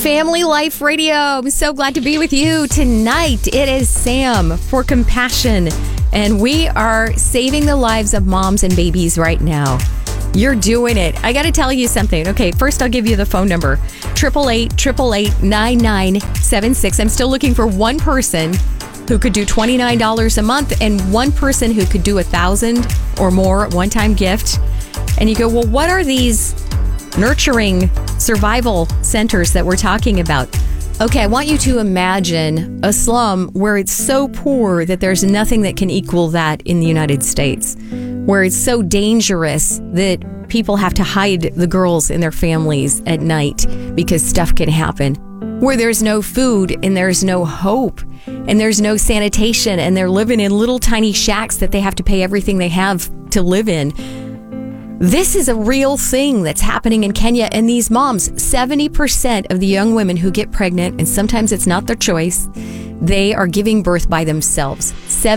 Family Life Radio. I'm so glad to be with you tonight. It is Sam for Compassion, and we are saving the lives of moms and babies right now. You're doing it. I got to tell you something. Okay, first I'll give you the phone number, 888-888-9976. I'm still looking for one person who could do $29 a month and one person who could do $1,000 or more one-time gift. And you go, well, what are these nurturing survival centers that we're talking about? Okay, I want you to imagine a slum where it's so poor that there's nothing that can equal that in the United States, where it's so dangerous that people have to hide the girls and their families at night because stuff can happen, where there's no food and there's no hope and there's no sanitation and they're living in little tiny shacks that they have to pay everything they have to live in. This is a real thing that's happening in Kenya, and these moms, 70% of the young women who get pregnant, and sometimes it's not their choice, they are giving birth by themselves.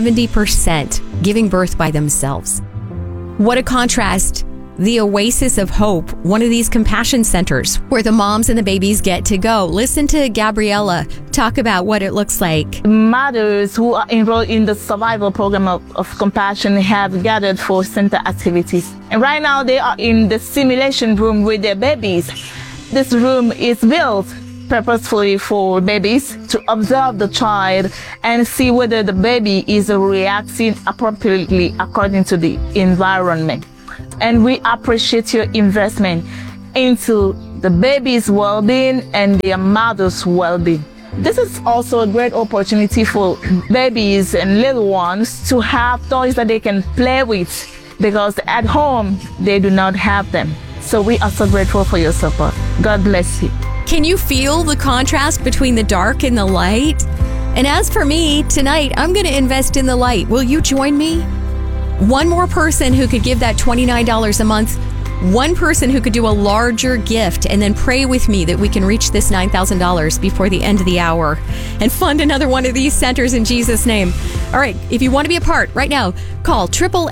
70% giving birth by themselves. What a contrast. The Oasis of Hope, one of these compassion centers where the moms and the babies get to go. Listen to Gabriella talk about what it looks like. Mothers who are enrolled in the survival program of Compassion have gathered for center activities. And right now they are in the simulation room with their babies. This room is built purposefully for babies to observe the child and see whether the baby is reacting appropriately according to the environment. And we appreciate your investment into the baby's well-being and their mother's well-being. This is also a great opportunity for babies and little ones to have toys that they can play with, because at home they do not have them. So we are so grateful for your support. God bless you. Can you feel the contrast between the dark and the light? And as for me, tonight I'm going to invest in the light. Will you join me? One more person who could give that $29 a month, one person who could do a larger gift, and then pray with me that we can reach this $9,000 before the end of the hour and fund another one of these centers in Jesus' name. All right, if you want to be a part right now, call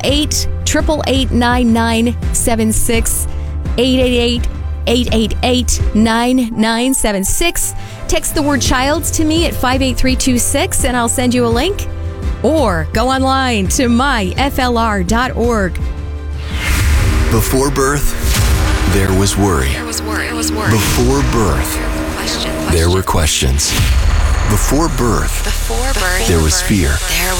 888-888-9976, 888-888-9976. Text the word child to me at 58326 and I'll send you a link. Or go online to myflr.org. Before birth, there was worry. Before birth, there were questions. Before birth, there was fear.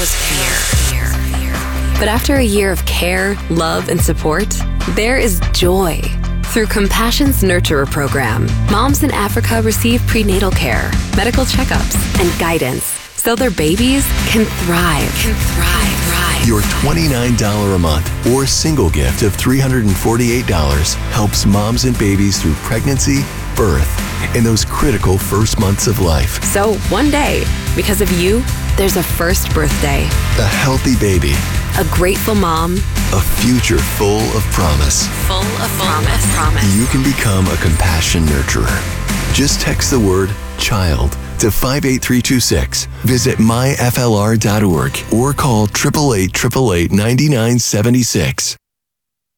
But after a year of care, love, and support, there is joy. Through Compassion's Nurturer program, moms in Africa receive prenatal care, medical checkups, and guidance so their babies can thrive. Your $29 a month or single gift of $348 helps moms and babies through pregnancy, birth, and those critical first months of life. So one day, because of you, there's a first birthday, A healthy baby, a grateful mom, a future full of promise. You can become a compassion nurturer. Just text the word child to 58326. Visit myflr.org or call 888-888-9976.